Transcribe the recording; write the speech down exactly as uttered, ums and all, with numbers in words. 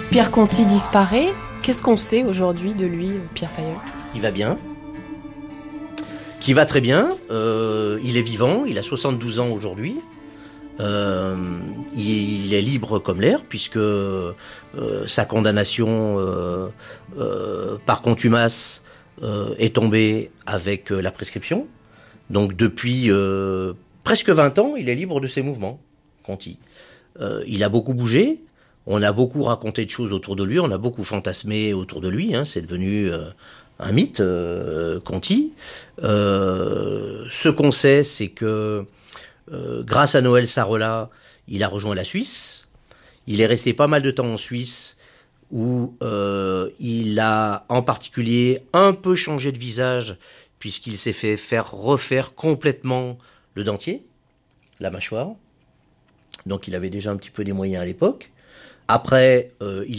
Pierre Conti disparaît. Qu'est-ce qu'on sait aujourd'hui de lui, Pierre Fayolle ? Il va bien. Qui va très bien. Euh, il est vivant. Il a soixante-douze ans aujourd'hui. Euh, il, il est libre comme l'air puisque euh, sa condamnation euh, euh, par contumace euh, est tombée avec euh, la prescription. Donc depuis euh, presque vingt ans, il est libre de ses mouvements, Conti. Euh, il a beaucoup bougé. On a beaucoup raconté de choses autour de lui, on a beaucoup fantasmé autour de lui, hein, c'est devenu euh, un mythe, euh, Conti. Euh, ce qu'on sait, c'est que euh, grâce à Noël Sarrola, il a rejoint la Suisse. Il est resté pas mal de temps en Suisse, où euh, il a en particulier un peu changé de visage, puisqu'il s'est fait faire refaire complètement le dentier, la mâchoire. Donc il avait déjà un petit peu des moyens à l'époque. Après, euh, il